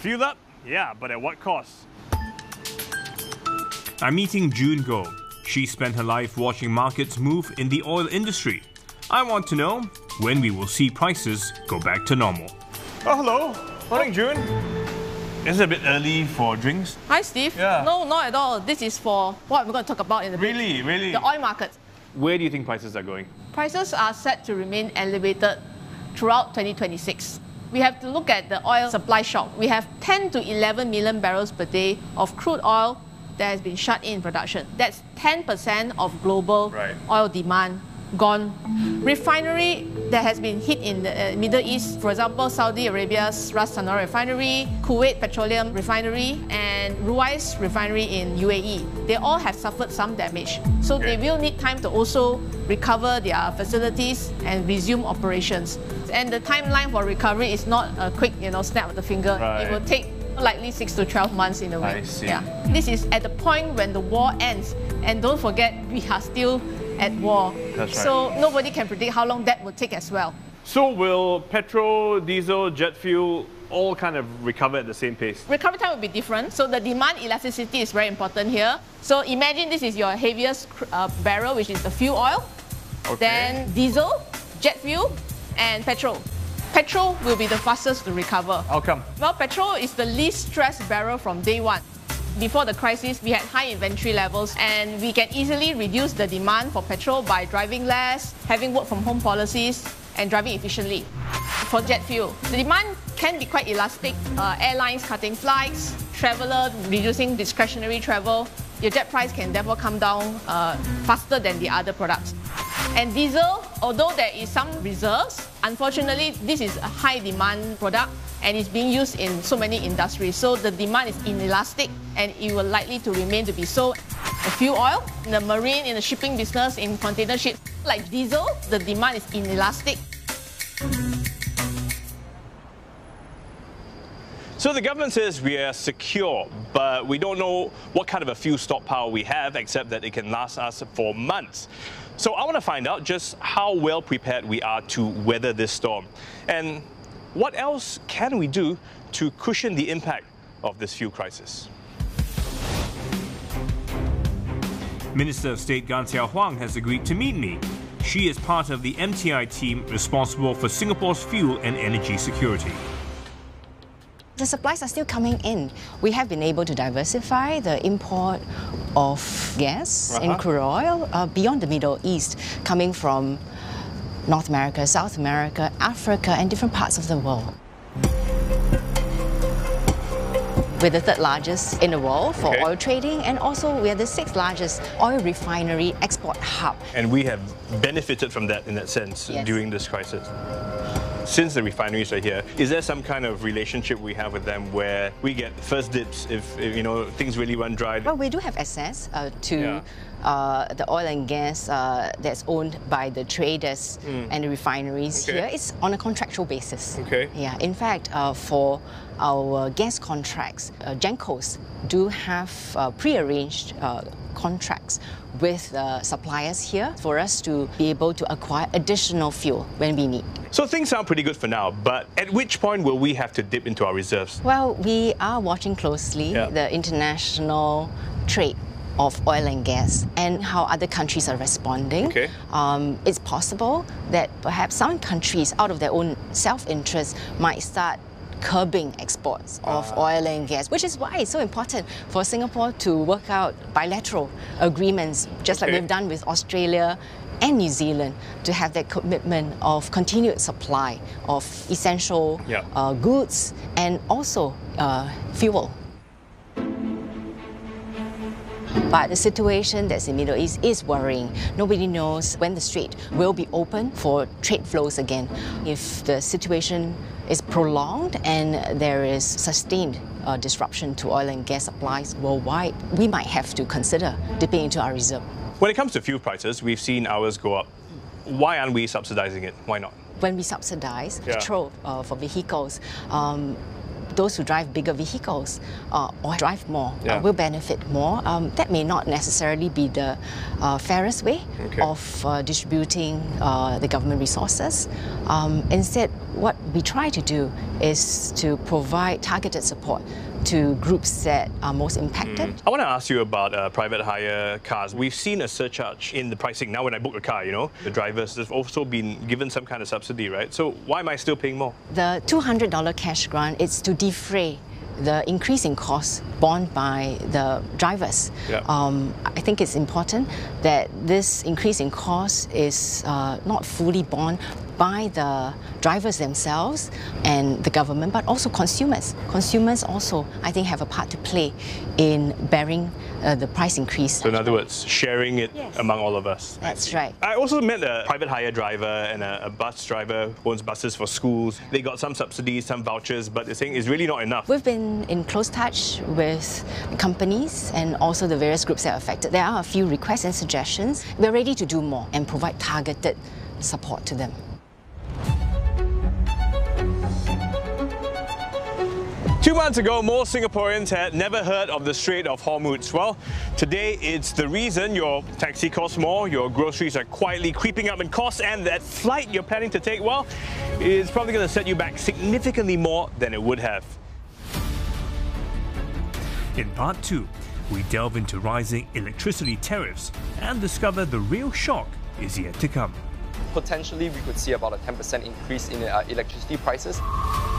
Fuel up? Yeah, but at what cost? I'm meeting June Goh. She spent her life watching markets move in the oil industry. I want to know when we will see prices go back to normal. Oh, hello. Morning, June. Is it a bit early for drinks? Hi, Steve. Yeah. No, not at all. This is for what we're going to talk about in a bit. Really? The oil market. Where do you think prices are going? Prices are set to remain elevated throughout 2026. We have to look at the oil supply shock. We have 10 to 11 million barrels per day of crude oil that has been shut in production. That's 10% of global oil demand gone. Refinery that has been hit in the Middle East, for example, Saudi Arabia's Ras Tanura refinery, Kuwait Petroleum refinery, and Ruwais refinery in UAE. They all have suffered some damage. So they will need time to also recover their facilities and resume operations. And the timeline for recovery is not a quick, snap of the finger. It will take likely 6 to 12 months in a way. I see. Yeah. This is at the point when the war ends. And don't forget, we are still at war. That's right. So nobody can predict how long that will take as well. So will petrol, diesel, jet fuel all kind of recover at the same pace? Recovery time will be different. So the demand elasticity is very important here. So imagine this is your heaviest barrel, which is the fuel oil. Okay. Then diesel, jet fuel, and petrol. Petrol will be the fastest to recover. How come? Well, petrol is the least stressed barrel from day one. Before the crisis, we had high inventory levels, and we can easily reduce the demand for petrol by driving less, having work from home policies, and driving efficiently. For jet fuel, the demand can be quite elastic. Airlines cutting flights, traveller reducing discretionary travel. Your jet price can therefore come down faster than the other products. And diesel, although there is some reserves, unfortunately, this is a high demand product and it's being used in so many industries. So the demand is inelastic and it will likely to remain to be so. The fuel oil, in the marine, in the shipping business, in container ships, like diesel, the demand is inelastic. So the government says we are secure, but we don't know what kind of a fuel stockpile we have, except that it can last us for months. So I want to find out just how well prepared we are to weather this storm. And what else can we do to cushion the impact of this fuel crisis? Minister of State Gan Xiao Huang has agreed to meet me. She is part of the MTI team responsible for Singapore's fuel and energy security. The supplies are still coming in. We have been able to diversify the import of gas in crude oil beyond the Middle East, coming from North America, South America, Africa, and different parts of the world. We're the third largest in the world for oil trading, and also we're the sixth largest oil refinery export hub. And we have benefited from that in that sense during this crisis. Since the refineries are here, is there some kind of relationship we have with them where we get first dibs if things really run dry? Well, we do have access to the oil and gas that's owned by the traders and the refineries here. It's on a contractual basis. Yeah. In fact, for our gas contracts, Gencos do have pre-arranged contracts with suppliers here for us to be able to acquire additional fuel when we need. So things sound pretty good for now, but at which point will we have to dip into our reserves? Well, we are watching closely the international trade of oil and gas and how other countries are responding. It's possible that perhaps some countries, out of their own self-interest, might start curbing exports of oil and gas, which is why it's so important for Singapore to work out bilateral agreements, just like we've done with Australia and New Zealand, to have that commitment of continued supply of essential goods and also fuel. But the situation that's in the Middle East is worrying. Nobody knows when the strait will be open for trade flows again. If the situation is prolonged and there is sustained disruption to oil and gas supplies worldwide, we might have to consider dipping into our reserve. When it comes to fuel prices, we've seen ours go up. Why aren't we subsidizing it? Why not? When we subsidize petrol for vehicles, those who drive bigger vehicles or drive more will benefit more. That may not necessarily be the fairest way of distributing the government resources. Instead, what we try to do is to provide targeted support to groups that are most impacted. I want to ask you about private hire cars. We've seen a surcharge in the pricing. Now when I book a car, the drivers have also been given some kind of subsidy, right? So why am I still paying more? The $200 cash grant is to defray the increase in costs borne by the drivers. Yeah. I think it's important that this increase in cost is not fully borne by the drivers themselves and the government, but also consumers. Consumers also, I think, have a part to play in bearing the price increase. So in other words, sharing it among all of us. That's right. I also met a private hire driver and a bus driver who owns buses for schools. They got some subsidies, some vouchers, but they're saying it's really not enough. We've been in close touch with companies and also the various groups that are affected. There are a few requests and suggestions. We're ready to do more and provide targeted support to them. 2 months ago, most Singaporeans had never heard of the Strait of Hormuz. Well, today it's the reason your taxi costs more, your groceries are quietly creeping up in cost, and that flight you're planning to take, well, is probably going to set you back significantly more than it would have. In part 2, we delve into rising electricity tariffs and discover the real shock is yet to come. Potentially, we could see about a 10% increase in electricity prices.